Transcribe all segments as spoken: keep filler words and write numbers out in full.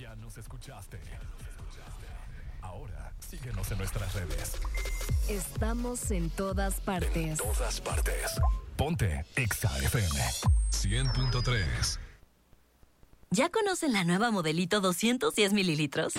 Ya nos escuchaste. Ahora síguenos en nuestras redes. Estamos en todas partes. En todas partes. Ponte Exa F M cien punto tres. ¿Ya conocen la nueva Modelito doscientos diez mililitros?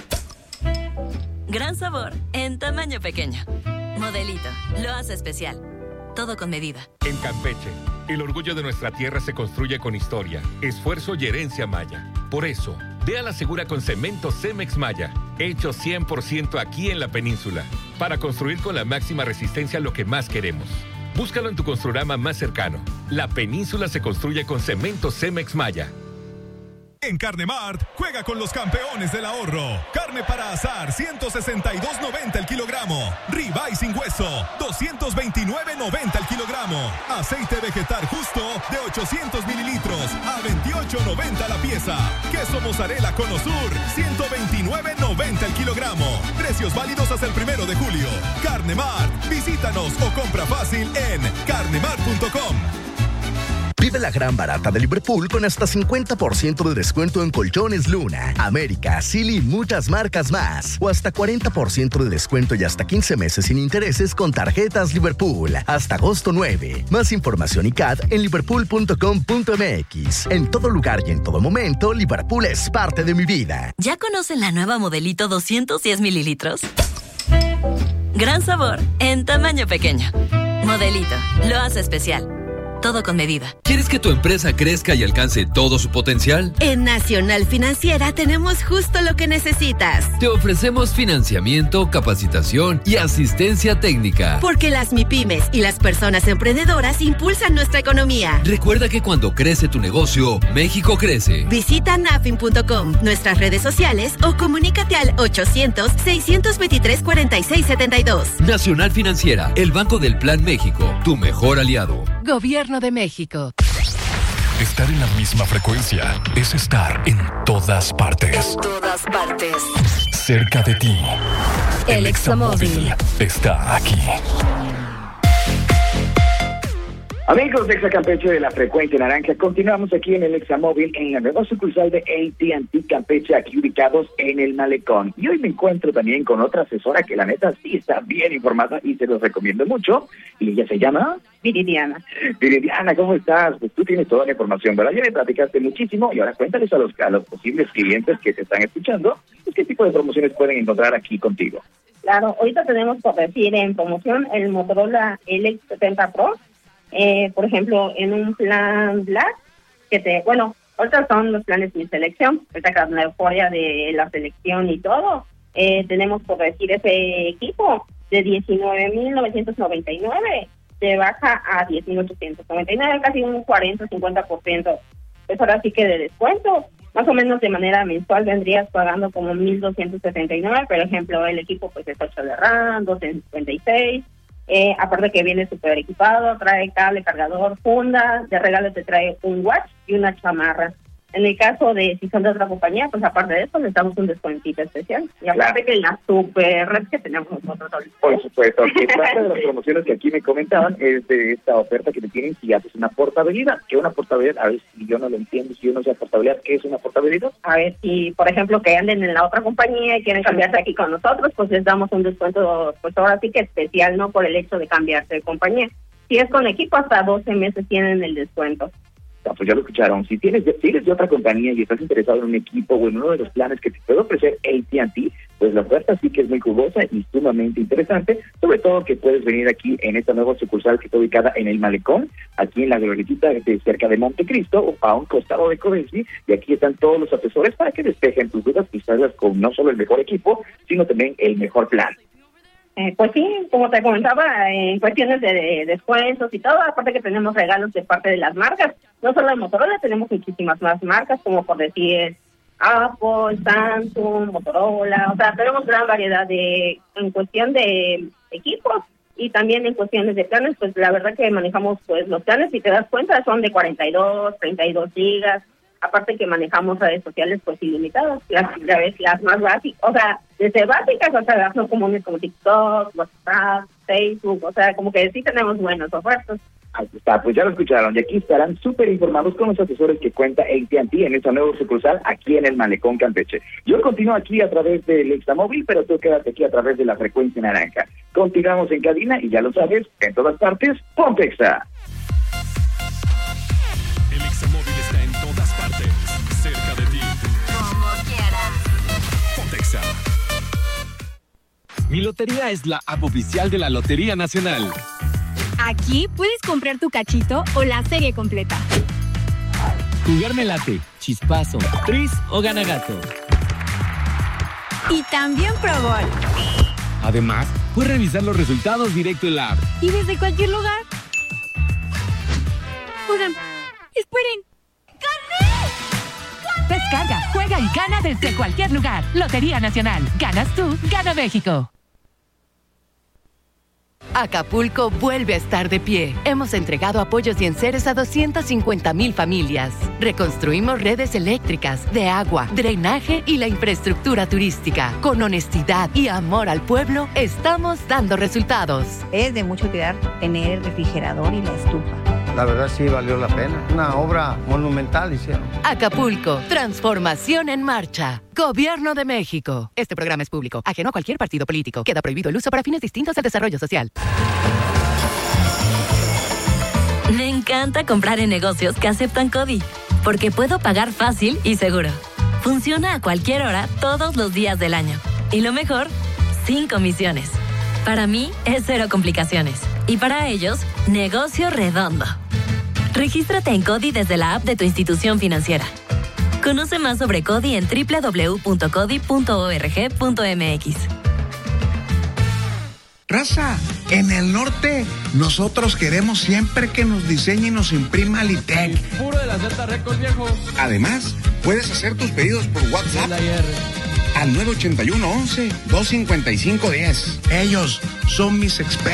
Gran sabor, en tamaño pequeño. Modelito, lo hace especial. Todo con medida. En Campeche, el orgullo de nuestra tierra se construye con historia, esfuerzo y herencia maya. Por eso, ve a la segura con cemento Cemex Maya, hecho cien por ciento aquí en la península, para construir con la máxima resistencia lo que más queremos. Búscalo en tu Construrama más cercano. La península se construye con cemento Cemex Maya. En Carne Mart, juega con los campeones del ahorro. Carne para asar, ciento sesenta y dos noventa el kilogramo. Ribeye sin hueso, doscientos veintinueve noventa el kilogramo. Aceite vegetal justo de ochocientos mililitros a veintiocho noventa la pieza. Queso mozzarella Cono Sur, ciento veintinueve noventa el kilogramo. Precios válidos hasta el primero de julio. Carne Mart, visítanos o compra fácil en carnemart punto com. Vive la gran barata de Liverpool con hasta cincuenta por ciento de descuento en colchones Luna, América, Silly y muchas marcas más. O hasta cuarenta por ciento de descuento y hasta quince meses sin intereses con tarjetas Liverpool. Hasta agosto nueve. Más información y C A D en liverpool punto com punto m x. En todo lugar y en todo momento, Liverpool es parte de mi vida. ¿Ya conocen la nueva Modelito doscientos diez mililitros? Gran sabor, en tamaño pequeño. Modelito, lo hace especial. Todo con medida. ¿Quieres que tu empresa crezca y alcance todo su potencial? En Nacional Financiera tenemos justo lo que necesitas. Te ofrecemos financiamiento, capacitación y asistencia técnica. Porque las MIPYMES y las personas emprendedoras impulsan nuestra economía. Recuerda que cuando crece tu negocio, México crece. Visita nafin punto com, nuestras redes sociales o comunícate al ochocientos, seiscientos veintitrés, cuarenta y seis setenta y dos. Nacional Financiera, el Banco del Plan México, tu mejor aliado. Gobierno de México. Estar en la misma frecuencia es estar en todas partes. En todas partes. Cerca de ti. El Examóvil está aquí. Amigos de Exa Campeche de la Frecuencia Naranja, continuamos aquí en el Examóvil en la nueva sucursal de A T and T Campeche, aquí ubicados en el Malecón. Y hoy me encuentro también con otra asesora que la neta sí está bien informada y se los recomiendo mucho. Y ella se llama Viridiana. Viridiana, ¿cómo estás? Pues tú tienes toda la información, ¿verdad? Ya me platicaste muchísimo y ahora cuéntales a los, a los posibles clientes que te están escuchando, pues qué tipo de promociones pueden encontrar aquí contigo. Claro, ahorita tenemos por decir en promoción el Motorola L X setenta Pro. Eh, por ejemplo, en un plan Black, que te, bueno, ahorita son los planes de mi selección, ahorita con la euforia de la selección y todo, eh, tenemos por decir ese equipo de diecinueve mil novecientos noventa y nueve, se baja a diez mil ochocientos noventa y nueve, casi un cuarenta a cincuenta por ciento. Pues ahora sí que de descuento, más o menos de manera mensual vendrías pagando como mil doscientos setenta y nueve, por ejemplo, el equipo pues es ocho de RAM, doscientos cincuenta y seis. Eh, aparte que viene súper equipado, trae cable, cargador, funda, de regalo te trae un watch y una chamarra. En el caso de si son de otra compañía, pues aparte de eso les damos un descuentito especial. Y aparte claro, que la super red que tenemos nosotros ahorita. Por supuesto, que parte de las promociones que aquí me comentaban es de esta oferta que te tienen si haces una portabilidad. ¿Qué es una portabilidad? A ver si yo no lo entiendo, si yo no sé portabilidad, ¿qué es una portabilidad? A ver, si por ejemplo que anden en la otra compañía y quieren cambiarse aquí con nosotros, pues les damos un descuento, pues ahora sí que especial, ¿no? Por el hecho de cambiarse de compañía. Si es con equipo, hasta doce meses tienen el descuento. Pues ya lo escucharon, si tienes si eres de otra compañía y estás interesado en un equipo o en uno de los planes que te puede ofrecer A T and T, pues la oferta sí que es muy jugosa y sumamente interesante, sobre todo que puedes venir aquí en esta nueva sucursal que está ubicada en el Malecón, aquí en la glorietita de cerca de Montecristo, o a un costado de Covensy, y aquí están todos los asesores para que despejen tus dudas y salgas con no solo el mejor equipo, sino también el mejor plan. Eh, pues sí, como te comentaba, en cuestiones de, de descuentos y todo, aparte que tenemos regalos de parte de las marcas, no solo de Motorola, tenemos muchísimas más marcas, como por decir Apple, Samsung, Motorola, o sea, tenemos gran variedad de, en cuestión de equipos y también en cuestiones de planes, pues la verdad que manejamos pues los planes, si te das cuenta, son de cuarenta y dos, treinta y dos gigas, aparte que manejamos redes sociales pues ilimitadas, las, las más básicas, o sea, desde básicas hasta las no comunes como TikTok, WhatsApp, Facebook, o sea, como que sí tenemos buenas ofertas. Ahí está, pues ya lo escucharon, y aquí estarán súper informados con los asesores que cuenta A T and T en esta nueva sucursal aquí en el Malecón Campeche. Yo continúo aquí a través del Examóvil, pero tú quédate aquí a través de la frecuencia naranja. Continuamos en cabina y ya lo sabes, en todas partes, ponte Exa. El Examóvil está en todas partes, cerca de ti. Como quieras. Ponte Exa. Mi Lotería es la app oficial de la Lotería Nacional. Aquí puedes comprar tu cachito o la serie completa. Jugar me late, chispazo, tris o gana gato. Y también Pro Gol. Además, puedes revisar los resultados directo en la app. Y desde cualquier lugar. Oigan, esperen. ¡Gané! Descarga, juega y gana desde cualquier lugar. Lotería Nacional. Ganas tú, gana México. Acapulco vuelve a estar de pie. Hemos entregado apoyos y enseres a doscientas cincuenta mil familias. Reconstruimos redes eléctricas, de agua, drenaje y la infraestructura turística. Con honestidad y amor al pueblo, estamos dando resultados. Es de mucho cuidar tener el refrigerador y la estufa. La verdad sí valió la pena. Una obra monumental hicieron. Acapulco, transformación en marcha. Gobierno de México. Este programa es público, ajeno a cualquier partido político. Queda prohibido el uso para fines distintos al desarrollo social. Me encanta comprar en negocios que aceptan CODI, porque puedo pagar fácil y seguro. Funciona a cualquier hora, todos los días del año. Y lo mejor, sin comisiones. Para mí, es cero complicaciones. Y para ellos, negocio redondo. Regístrate en CODI desde la app de tu institución financiera. Conoce más sobre CODI en doble u doble u doble u punto codi punto org punto m x. Raza, en el norte, nosotros queremos siempre que nos diseñe y nos imprima Litec. Puro de la Z Record, viejo. Además, puedes hacer tus pedidos por WhatsApp al nueve ochenta y uno once, dos cincuenta y cinco diez. Ellos son mis expertos.